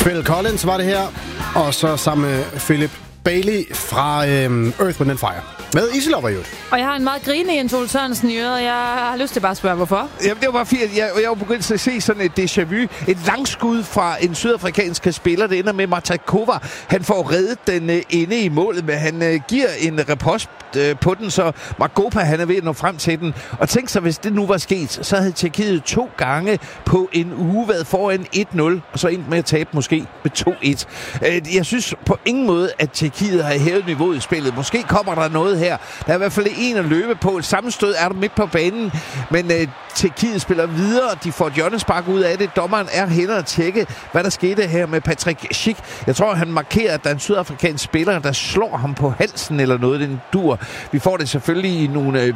Phil Collins var det her, og så sammen med Philip Bailey fra Earth, Wind & Fire. Med Easy Lover, jo. Og jeg har en meget grinende Jens Ole Sørensen i øret, og jeg har lyst til bare at spørge, hvorfor. Jamen, det var bare fint. Jeg var begyndt at se sådan et déjà vu. Et langskud fra en sydafrikansk spiller. Det ender med Matakova. Han får reddet den inde i målet, men han giver en repost på den, så Magopa, han er ved at nå frem til den. Og tænk så, hvis det nu var sket, så havde Tjekkiet 2 gange på en uge været foran 1-0, og så endte med at tabe måske med 2-1. Jeg synes på ingen måde, at Tjekkiet har hævet niveauet i spillet. Måske kommer der noget her. Der er i hvert fald en at løbe på. Et sammenstød er der midt på banen, men Tjekkiet spiller videre. De får et hjørnespark ud af det. Dommeren er henne at tjekke, hvad der skete her med Patrick Schick. Jeg tror, han markerer, at der er en sydafrikansk spiller, der slår ham på halsen eller noget. Den dur. Vi får det selvfølgelig i nogle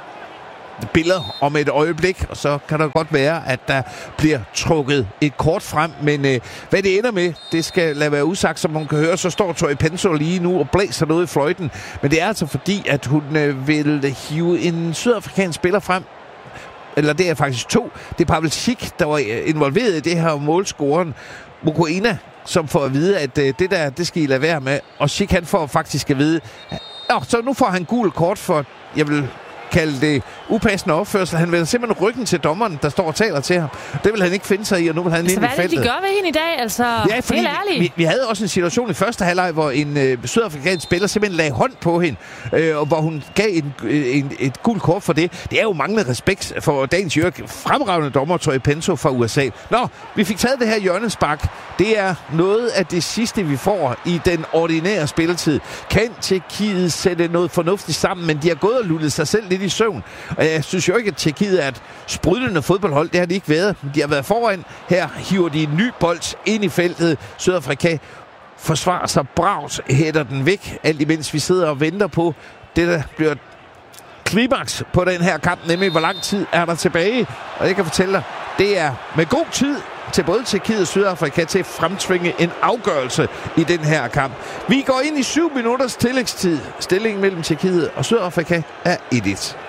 billeder om et øjeblik, og så kan det godt være, at der bliver trukket et kort frem, men hvad det ender med, det skal lade være usagt. Som man kan høre, så står Toy Penso lige nu og blæser noget i fløjten, men det er altså fordi, at hun vil hive en sydafrikansk spiller frem, eller det er faktisk 2. Det er Pavel Schick, der var involveret i det her målscoren. Mokoena, som får at vide, at det der, det skal I lade være med, og Schick, han får faktisk at vide, så nu får han gul kort for, jeg vil kalde det upassende opførsel. Han vender simpelthen ryggen til dommeren, der står og taler til ham. Det vil han ikke finde sig i, og nu vil han ind i feltet. Hvad er det, de gør ved hende i dag? Altså, ja, helt ærligt. Vi havde også en situation i første halvleg, hvor en sydafrikansk spiller simpelthen lagde hånd på hende, og hvor hun gav et gult kort for det. Det er jo manglende respekt for dagens Jørg. Fremragende dommer, Toy Penso fra USA. Nå, vi fik taget det her hjørnespark. Det er noget af det sidste, vi får i den ordinære spilletid. Kan Tjekkiet sætte noget fornuftigt sammen, men de har gået og lullet sig selv lidt i søvn. Og jeg synes jo ikke, at Tjekkiet er et sprudlende fodboldhold. Det har de ikke været. De har været foran. Her hiver de en ny bold ind i feltet. Sydafrika forsvarer sig bravt, hætter den væk, alt imens vi sidder og venter på det, der bliver klimaks på den her kamp, nemlig hvor lang tid er der tilbage. Og jeg kan fortælle dig, det er med god tid til både Tjekkiet og Sydafrika til at fremtvinge en afgørelse i den her kamp. Vi går ind i 7 minutters tillægstid. Stillingen mellem Tjekkiet og Sydafrika er 1-1.